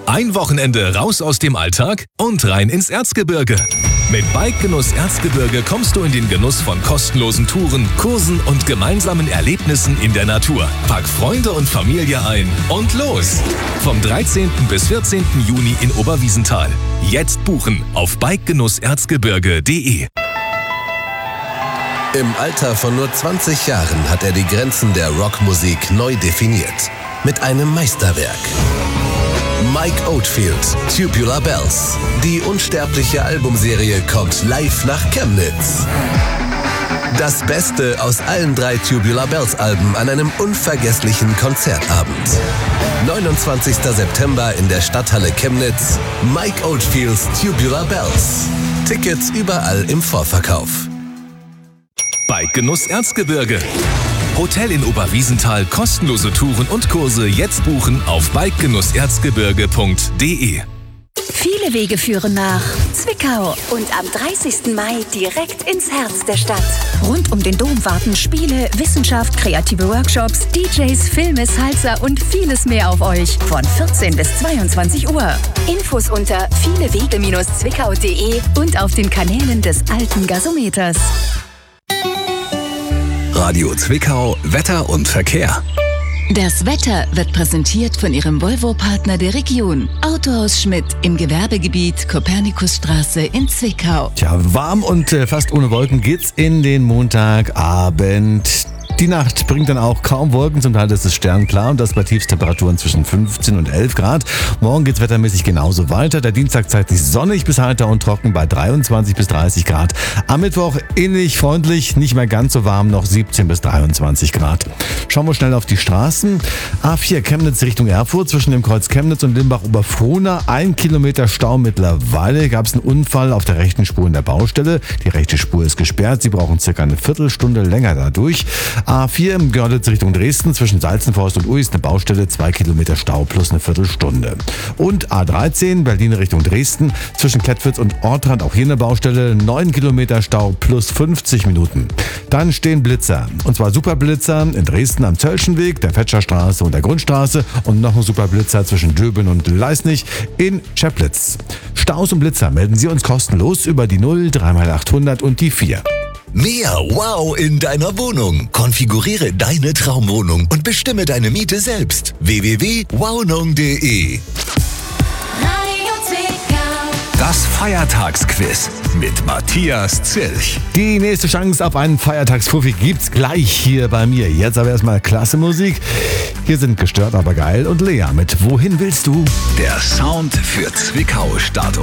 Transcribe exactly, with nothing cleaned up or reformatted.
Ein Wochenende raus aus dem Alltag und rein ins Erzgebirge. Mit Bike-Genuss Erzgebirge kommst du in den Genuss von kostenlosen Touren, Kursen und gemeinsamen Erlebnissen in der Natur. Pack Freunde und Familie ein und los! Vom dreizehnten bis vierzehnten Juni in Oberwiesenthal. Jetzt buchen auf bikegenuss erzgebirge punkt de. Im Alter von nur zwanzig Jahren hat er die Grenzen der Rockmusik neu definiert. Mit einem Meisterwerk. Mike Oldfield, Tubular Bells. Die unsterbliche Albumserie kommt live nach Chemnitz. Das Beste aus allen drei Tubular Bells Alben an einem unvergesslichen Konzertabend. neunundzwanzigster September in der Stadthalle Chemnitz. Mike Oldfields Tubular Bells. Tickets überall im Vorverkauf. Bike-Genuss Erzgebirge. Hotel in Oberwiesenthal, kostenlose Touren und Kurse jetzt buchen auf bikegenuss erzgebirge punkt de. Viele Wege führen nach Zwickau. Und am dreißigsten Mai direkt ins Herz der Stadt. Rund um den Dom warten Spiele, Wissenschaft, kreative Workshops, D Js, Filme, Salsa und vieles mehr auf euch. Von vierzehn bis zweiundzwanzig Uhr. Infos unter vielewege zwickau punkt de Und auf den Kanälen des alten Gasometers. Radio Zwickau, Wetter und Verkehr. Das Wetter wird präsentiert von Ihrem Volvo-Partner der Region. Autohaus Schmidt im Gewerbegebiet Kopernikusstraße in Zwickau. Tja, warm und äh, fast ohne Wolken geht's in den Montagabend. Die Nacht bringt dann auch kaum Wolken, zum Teil ist es sternklar und das bei Tiefstemperaturen zwischen fünfzehn und elf Grad. Morgen geht's wettermäßig genauso weiter. Der Dienstag zeitlich sonnig bis heiter und trocken bei dreiundzwanzig bis dreißig Grad. Am Mittwoch ähnlich freundlich, nicht mehr ganz so warm, noch siebzehn bis dreiundzwanzig Grad. Schauen wir schnell auf die Straßen. A vier Chemnitz Richtung Erfurt zwischen dem Kreuz Chemnitz und Limbach-Oberfrohna. Ein Kilometer Stau mittlerweile. Gab es einen Unfall auf der rechten Spur in der Baustelle. Die rechte Spur ist gesperrt. Sie brauchen circa eine Viertelstunde länger dadurch. A vier im Görlitz Richtung Dresden zwischen Salzenforst und Uis eine Baustelle, zwei Kilometer Stau plus eine Viertelstunde. Und A dreizehn Berlin Richtung Dresden zwischen Klettwitz und Ortrand, auch hier eine Baustelle, neun Kilometer Stau plus fünfzig Minuten. Dann stehen Blitzer, und zwar Superblitzer in Dresden am Zöllchenweg, der Fetscherstraße und der Grundstraße und noch ein Superblitzer zwischen Döben und Leisnig in Chemnitz. Staus und Blitzer melden Sie uns kostenlos über die null drei mal achthundert und die vier. Mehr Wow in deiner Wohnung. Konfiguriere deine Traumwohnung und bestimme deine Miete selbst. w w w punkt wownung punkt de. Das Feiertagsquiz mit Matthias Zilch. Die nächste Chance auf einen Feiertagsfuffi gibt's gleich hier bei mir. Jetzt aber erstmal klasse Musik. Hier sind Gestört aber geil und Lea mit Wohin willst du? Der Sound für Zwickau Start